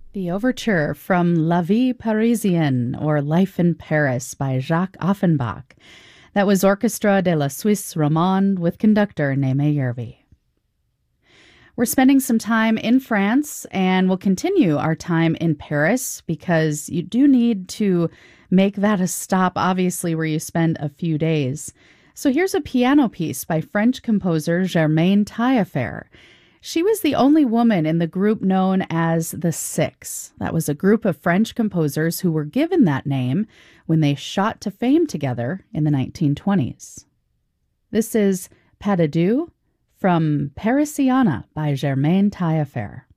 The overture from La Vie Parisienne, or Life in Paris, by Jacques Offenbach. That was Orchestra de la Suisse Romande with conductor Neeme Yervi. We're spending some time in France, and we'll continue our time in Paris because you do need to make that a stop, obviously, where you spend a few days. So here's a piano piece by French composer Germaine Taillefer. She was the only woman in the group known as the Six. That was a group of French composers who were given that name when they shot to fame together in the 1920s. This is Pas de Deux from Parisiana by Germaine Taillefer.